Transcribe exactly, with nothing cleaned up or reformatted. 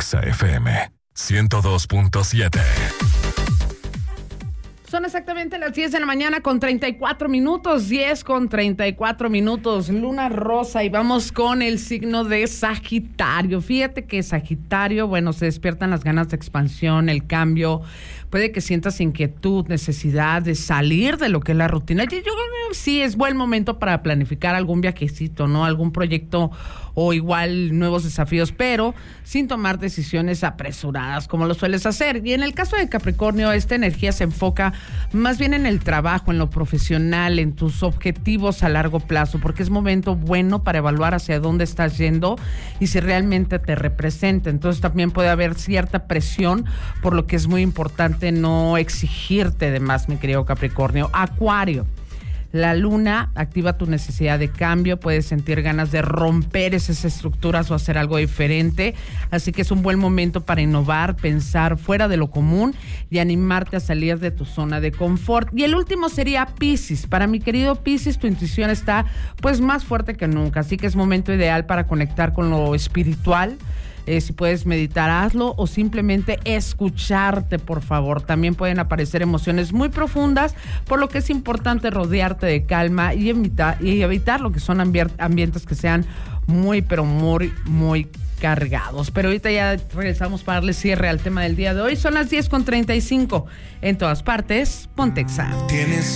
Exa F M ciento dos punto siete. Son exactamente las diez de la mañana con treinta y cuatro minutos, diez con treinta y cuatro minutos, luna rosa, y vamos con el signo de Sagitario. Fíjate que Sagitario, bueno, se despiertan las ganas de expansión, el cambio, puede que sientas inquietud, necesidad de salir de lo que es la rutina. Yo, yo creo que sí es buen momento para planificar algún viajecito, ¿no? Algún proyecto o igual nuevos desafíos, pero sin tomar decisiones apresuradas como lo sueles hacer. Y en el caso de Capricornio, esta energía se enfoca más bien en el trabajo, en lo profesional, en tus objetivos a largo plazo, porque es momento bueno para evaluar hacia dónde estás yendo y si realmente te representa. Entonces también puede haber cierta presión, por lo que es muy importante no exigirte de más, mi querido Capricornio. Acuario. La luna activa tu necesidad de cambio, puedes sentir ganas de romper esas estructuras o hacer algo diferente, así que es un buen momento para innovar, pensar fuera de lo común y animarte a salir de tu zona de confort. Y el último sería Piscis. Para mi querido Piscis, tu intuición está pues más fuerte que nunca, así que es momento ideal para conectar con lo espiritual. Eh, si puedes meditar, hazlo, o simplemente escucharte, por favor. También pueden aparecer emociones muy profundas, por lo que es importante rodearte de calma y evitar, y evitar lo que son ambi- ambientes que sean muy, pero muy, muy cargados. Pero ahorita ya regresamos para darle cierre al tema del día de hoy. Son las diez con treinta y cinco. En todas partes, Ponte Exa. Tienes